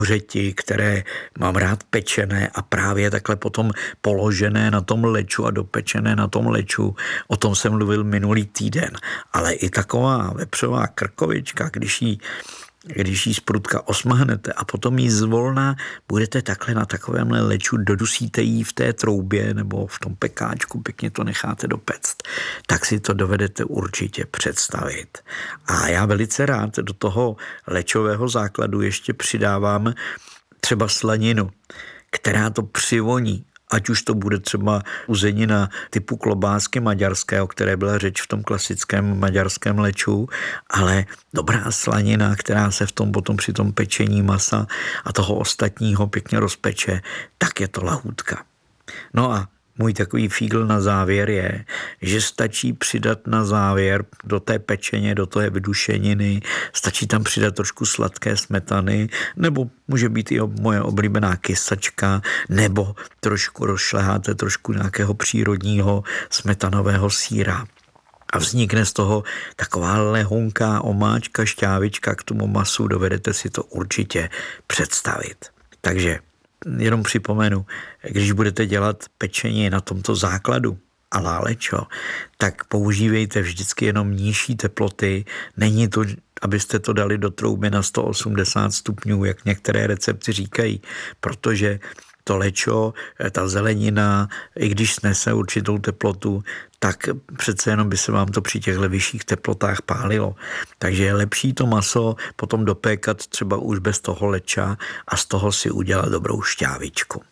řeti, které mám rád pečené a právě takhle potom položené na tom leču a dopečené na tom leču. O tom jsem mluvil minulý týden. Ale i taková vepřová krkovička, když jí z prudka osmahnete a potom ji zvolna budete takhle na takovémhle leču, dodusíte jí v té troubě nebo v tom pekáčku, pěkně to necháte dopect, tak si to dovedete určitě představit. A já velice rád do toho lečového základu ještě přidávám třeba slaninu, která to přivoní. Ať už to bude třeba uzenina typu klobásky maďarské, o které byla řeč v tom klasickém maďarském leču, ale dobrá slanina, která se v tom potom při tom pečení masa a toho ostatního pěkně rozpeče, tak je to lahůdka. No a můj takový fígl na závěr je, že stačí přidat na závěr do té pečeně, do té vydušeniny, stačí tam přidat trošku sladké smetany, nebo může být i moje oblíbená kysačka, nebo trošku rozšleháte trošku nějakého přírodního smetanového sýra. A vznikne z toho taková lehonká omáčka, šťávička k tomu masu, dovedete si to určitě představit. Takže jenom připomenu, když budete dělat pečení na tomto základu a lálečo, tak používejte vždycky jenom nižší teploty. Není to, abyste to dali do trouby na 180 stupňů, jak některé recepty říkají, protože to lečo, ta zelenina, i když snese určitou teplotu, tak přece jenom by se vám to při těchto vyšších teplotách pálilo. Takže je lepší to maso potom dopékat třeba už bez toho leča a z toho si udělat dobrou šťávičku.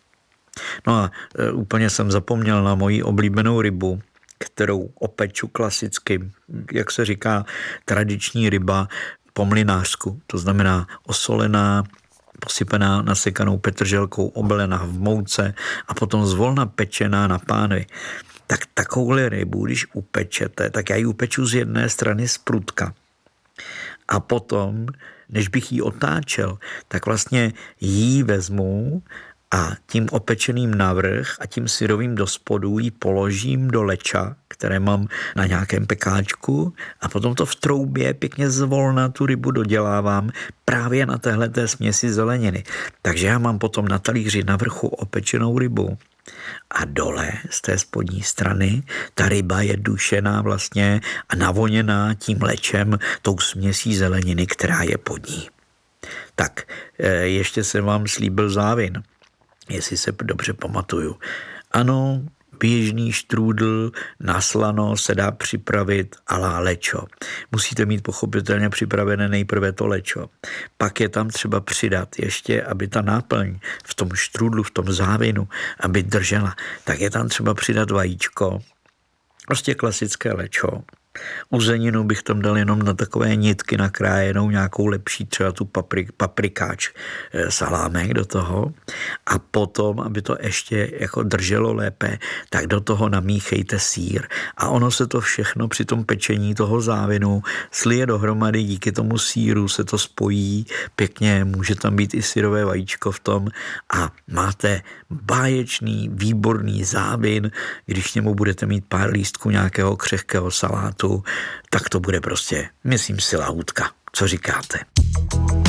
No a úplně jsem zapomněl na moji oblíbenou rybu, kterou opeču klasicky, jak se říká, tradiční ryba po mlynářsku, to znamená osolená, posypaná nasekanou petrželkou, obalená v mouce a potom zvolna pečená na pánvi. Tak takovouhle rybu, když upečete, tak já ji upeču z jedné strany z prudka. A potom, než bych ji otáčel, tak vlastně ji vezmu a tím opečeným navrch a tím syrovým do spodu ji položím do leča, které mám na nějakém pekáčku a potom to v troubě pěkně zvolna tu rybu dodělávám právě na téhleté směsi zeleniny. Takže já mám potom na talíři na vrchu opečenou rybu a dole z té spodní strany ta ryba je dušená vlastně a navoněná tím lečem, tou směsí zeleniny, která je pod ní. Tak ještě jsem vám slíbil závin, jestli se dobře pamatuju. Ano, běžný štrůdl na slano se dá připravit a la lečo. Musíte mít pochopitelně připravené nejprve to lečo. Pak je tam třeba přidat ještě, aby ta náplň v tom štrůdlu, v tom závinu, aby držela. Tak je tam třeba přidat vajíčko, prostě klasické lečo. Uzeninu bych tam dal jenom na takové nitky nakrájenou, nějakou lepší, třeba tu paprikáč salámek do toho a potom, aby to ještě jako drželo lépe, tak do toho namíchejte sýr a ono se to všechno při tom pečení toho závinu slije dohromady, díky tomu sýru se to spojí pěkně, může tam být i syrové vajíčko v tom a máte báječný, výborný závin, když k němu budete mít pár lístků nějakého křehkého salátu, tak to bude prostě, myslím si, lahůdka. Co říkáte?